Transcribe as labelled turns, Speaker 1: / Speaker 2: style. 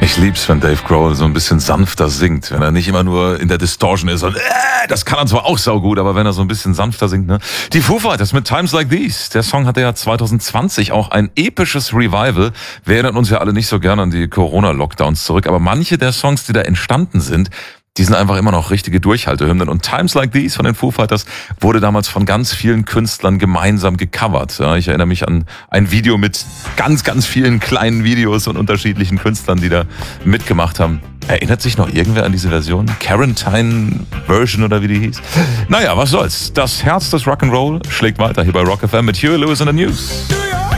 Speaker 1: Ich lieb's, wenn Dave Grohl so ein bisschen sanfter singt, wenn er nicht immer nur in der Distortion ist und das kann er zwar auch saugut, aber wenn er so ein bisschen sanfter singt, ne? Die Foo Fighters mit Times Like These. Der Song hatte ja 2020 auch ein episches Revival. Wir erinnern uns ja alle nicht so gern an die Corona-Lockdowns zurück, aber manche der Songs, die da entstanden sind, die sind einfach immer noch richtige Durchhaltehymnen. Und Times Like These von den Foo Fighters wurde damals von ganz vielen Künstlern gemeinsam gecovert. Ja, ich erinnere mich an ein Video mit ganz, ganz vielen kleinen Videos und unterschiedlichen Künstlern, die da mitgemacht haben. Erinnert sich noch irgendwer an diese Version? Quarantine Version oder wie die hieß? Naja, was soll's. Das Herz des Rock'n'Roll schlägt weiter hier bei Rock FM mit Huey Lewis in the News.